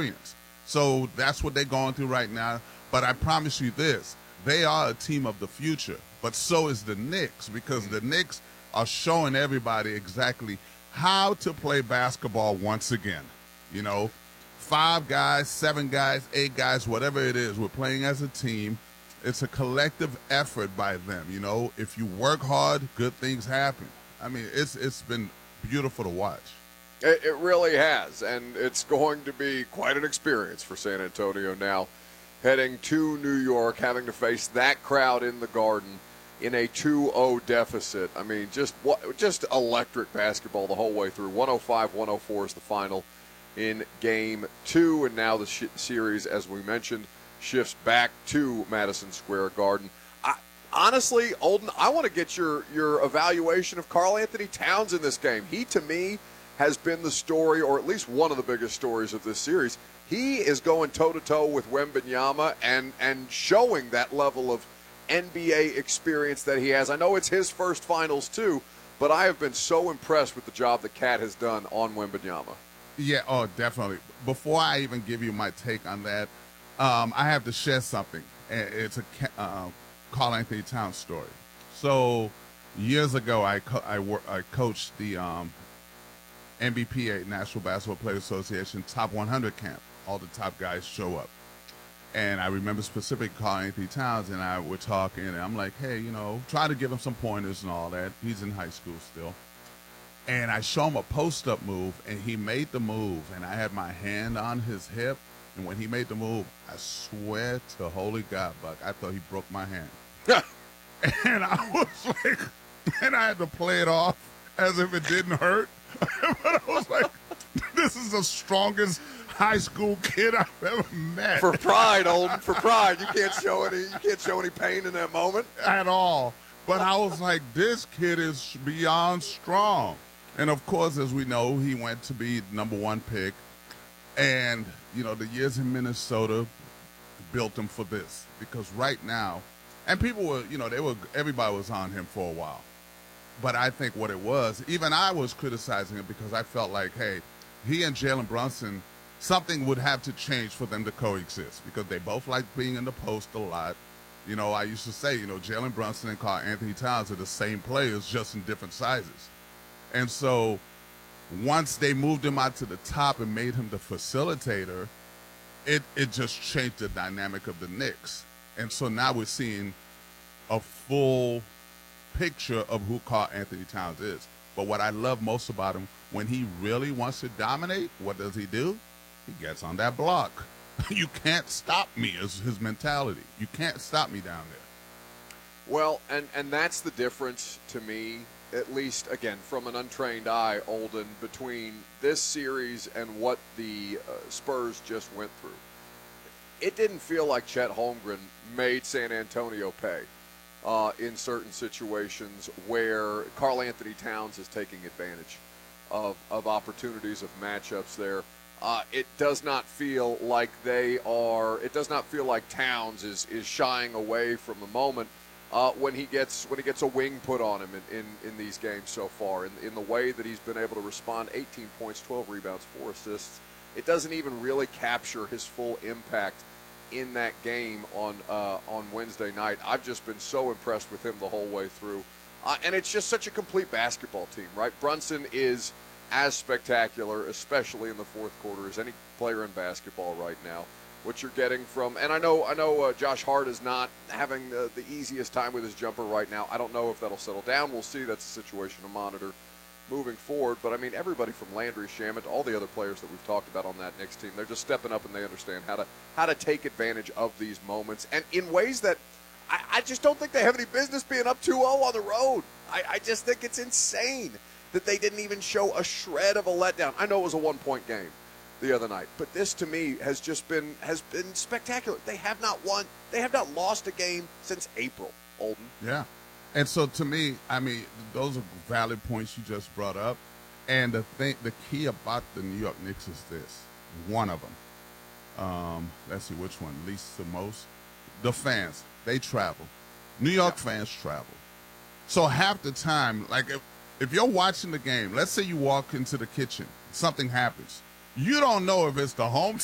experience. So that's what they're going through right now. But I promise you this, they are a team of the future. But so is the Knicks, because the Knicks are showing everybody exactly how to play basketball once again. You know, 5 guys, 7 guys, 8 guys, whatever it is, we're playing as a team. It's a collective effort by them. You know, if you work hard, good things happen. I mean, it's been beautiful to watch. It really has, and it's going to be quite an experience for San Antonio now, heading to New York, having to face that crowd in the Garden in a 2-0 deficit. I mean, just electric basketball the whole way through. 105-104 is the final in Game 2, and now the series, as we mentioned, shifts back to Madison Square Garden. Honestly, Olden, I want to get your evaluation of Karl-Anthony Towns in this game. He, to me, has been the story, or at least one of the biggest stories of this series. He is going toe-to-toe with Wembanyama and showing that level of NBA experience that he has. I know it's his first finals, too, but I have been so impressed with the job that Cat has done on Wembanyama. Yeah, oh, definitely. Before I even give you my take on that, I have to share something. It's a Karl-Anthony Towns story. So years ago, I coached the NBPA, National Basketball Players Association, Top 100 camp. All the top guys show up. And I remember specifically Karl-Anthony Towns and I were talking, and I'm like, hey, you know, try to give him some pointers and all that. He's in high school still. And I show him a post-up move, and he made the move, and I had my hand on his hip. And when he made the move, I swear to holy God, Buck, I thought he broke my hand. And I was like, and I had to play it off as if it didn't hurt. But I was like, this is the strongest high school kid I've ever met. For pride, Olden, for pride. You can't show any pain in that moment. At all. But I was like, this kid is beyond strong. And, of course, as we know, he went to be number 1 pick. And, you know, the years in Minnesota built him for this. Because right now, and people were, you know, everybody was on him for a while. But I think what it was, even I was criticizing him because I felt like, hey, he and Jalen Brunson, something would have to change for them to coexist because they both like being in the post a lot. You know, I used to say, you know, Jalen Brunson and Karl-Anthony Towns are the same players, just in different sizes. And so once they moved him out to the top and made him the facilitator, it just changed the dynamic of the Knicks. And so now we're seeing a full picture of who Karl-Anthony Towns is. But what I love most about him, when he really wants to dominate, what does he do? He gets on that block. You can't stop me is his mentality. You can't stop me down there. Well, and that's the difference to me, at least, again, from an untrained eye, Olden, between this series and what the Spurs just went through. It didn't feel like Chet Holmgren made San Antonio pay in certain situations where Karl-Anthony Towns is taking advantage of opportunities, of matchups there. It does not feel like it does not feel like Towns is shying away from the moment when he gets a wing put on him in these games so far, in the way that he's been able to respond. 18 points, 12 rebounds, 4 assists. It doesn't even really capture his full impact in that game on Wednesday night. I've just been so impressed with him the whole way through. And it's just such a complete basketball team, right? Brunson is as spectacular, especially in the fourth quarter, as any player in basketball right now. What you're getting from, and I know Josh Hart is not having the easiest time with his jumper right now. I don't know if that'll settle down. We'll see. That's a situation to monitor moving forward. But, I mean, everybody from Landry Shamet to all the other players that we've talked about on that Knicks team, they're just stepping up and they understand how to take advantage of these moments. And in ways that I just don't think they have any business being up 2-0 on the road. I just think it's insane that they didn't even show a shred of a letdown. I know it was a one-point game the other night, but this to me has been spectacular. They have not lost a game since April, Olden. Yeah. And so to me, I mean, those are valid points you just brought up. And the key about the New York Knicks is this. One of them. Let's see which one, least to most. The fans, they travel. New York fans travel. So half the time, like if you're watching the game, let's say you walk into the kitchen, something happens. You don't know if it's the home